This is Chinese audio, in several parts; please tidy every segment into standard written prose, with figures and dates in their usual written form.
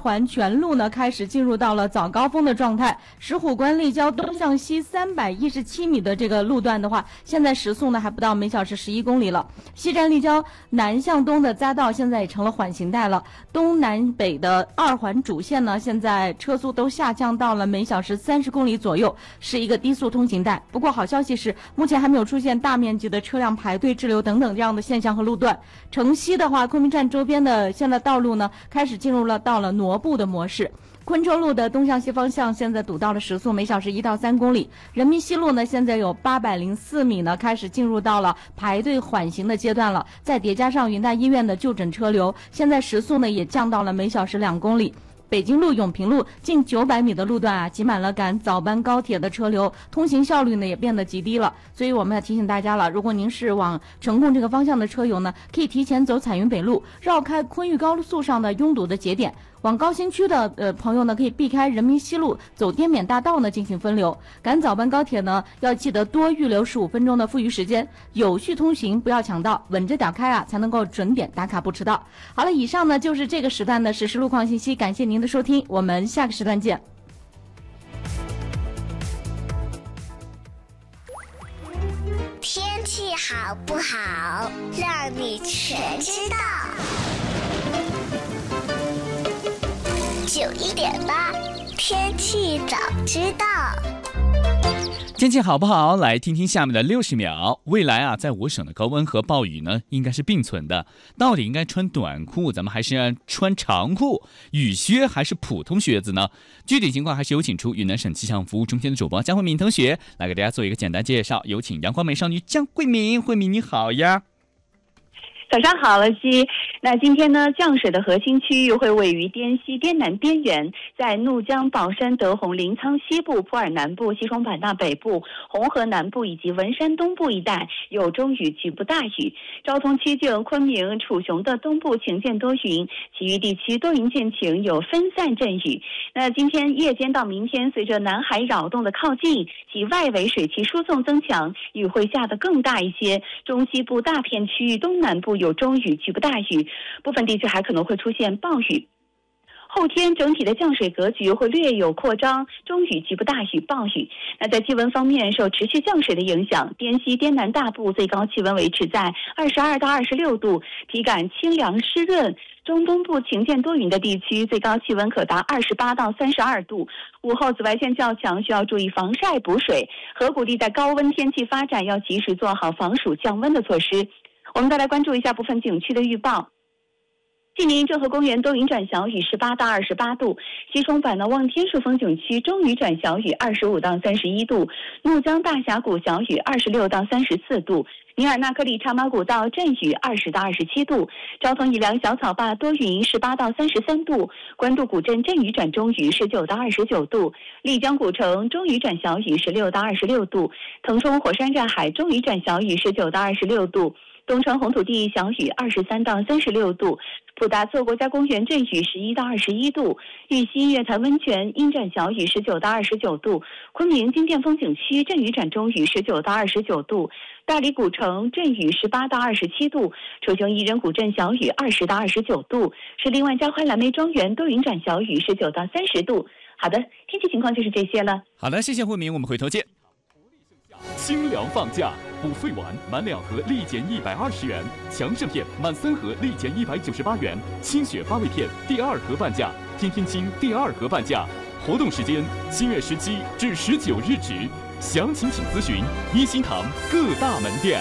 环全路呢开始进入到了早高峰的状态。石虎关立交东向西317米的这个路段的话，现在时速呢还不到每小时11公里了。西站立交南向东的匝道现在也成了缓行带了。东南北的2环主线呢，现在车速都下降到了每小时30公里左右，是一个低速通行带。不过好消息是，目前还没有出现大面积的车辆排队滞留等等这样的现象和路段。城西的话，昆明站周边的现在道路呢开始进入到了挪步的模式。昆州路的东向西方向现在堵到了时速每小时1到3公里。人民西路呢现在有804米呢开始进入到了排队缓行的阶段了。再叠加上云大医院的就诊车流，现在时速呢也降到了每小时2公里。北京路永平路近900米的路段啊，挤满了赶早班高铁的车流，通行效率呢也变得极低了。所以我们要提醒大家了，如果您是往成贡这个方向的车友呢，可以提前走彩云北路，绕开昆玉高速上的拥堵的节点。往高新区的朋友呢，可以避开人民西路，走滇缅大道呢进行分流。赶早班高铁呢，要记得多预留15分钟的富余时间，有序通行，不要抢道，稳着点开啊，才能够准点打卡不迟到。好了，以上呢就是这个时段的实时路况信息，感谢您的收听，我们下个时段见。 天气好不好，让你全知道。9:18，天气早知道。 天气好不好？来听听下面的60秒。未来啊，在我省的高温和暴雨呢，应该是并存的。到底应该穿短裤，咱们还是要穿长裤、雨靴还是普通靴子呢？具体情况还是有请出云南省气象服务中心的主播江慧敏同学来给大家做一个简单介绍。有请阳光美少女江慧敏，慧敏你好呀。 早上好，乐西。那今天呢，降水的核心区域会位于滇西、滇南边缘，在怒江、保山、德宏、临沧西部、普洱南部、西双版纳北部、红河南部以及文山东部一带有中雨，局部大雨。昭通、曲靖、昆明、楚雄的东部晴见多云，其余地区多云见晴，有分散阵雨。那今天夜间到明天，随着南海扰动的靠近及外围水汽输送增强，雨会下得更大一些。中西部大片区域东南部有中雨，局部大雨，部分地区还可能会出现暴雨。后天整体的降水格局会略有扩张，中雨、局部大雨、暴雨。那在气温方面，受持续降水的影响，滇西、滇南大部最高气温维持在22到26度，体感清凉湿润。中东部晴见多云的地区，最高气温可达28到32度。午后紫外线较强，需要注意防晒补水。河谷地带高温天气发展，要及时做好防暑降温的措施。我们再来关注一下部分景区的预报。晋宁郑和公园多云转小雨18到28度，西双版纳望天树风景区中雨转小雨25到31度，怒江大峡谷小雨26到34度，尼尔纳克里茶马古道阵雨20到27度，昭通以良小草坝多云18到33度，官渡古镇阵雨转中雨19到29度，丽江古城中雨转小雨16到26度，腾冲火山站海中雨转小雨19到26度，东川红土地小雨23到36度，普达措国家公园阵雨11到21度，玉溪月潭温泉阴转小雨19到29度，昆明金殿风景区阵雨转中雨19到29度，大理古城阵雨18到27度，楚雄宜人古镇小雨20到29度，是另外嘉欢蓝莓庄园多云转小雨19到30度。好的，天气情况就是这些了。 好的，谢谢慧敏，我们回头见。 清凉放假，补肺丸满2盒立减120元，强肾片满3盒立减198元，清血发胃片第2盒半价，天天清第2盒半价。活动时间7月17至19日止，详情请咨询一心堂各大门店。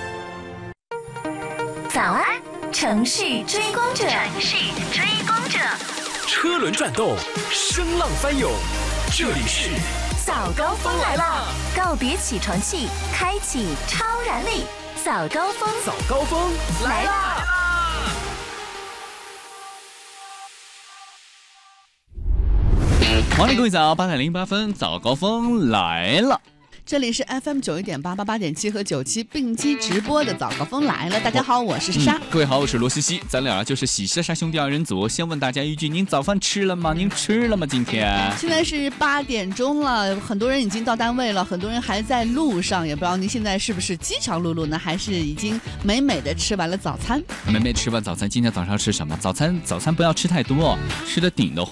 早安，城市追光者，城市追光者， 车轮转动，声浪翻涌，这里是早高峰来了，告别起床气，开启超燃力，早高峰， 早高峰来啦！ 欢迎各位早，8:08，早高峰来了。 这里是 FM 91.8、88.7和97并机直播的早高峰来了。大家好，我是莎莎。 各位好，我是罗西西。咱俩就是喜莎莎兄弟2人组。先问大家一句：您早饭吃了吗？您吃了吗？今天现在是8点钟了，很多人已经到单位了，很多人还在路上。也不知道您现在是不是饥肠辘辘呢，还是已经美美的吃完了早餐？ 美美吃完早餐，今天早上吃什么？早餐不要吃太多，吃的顶的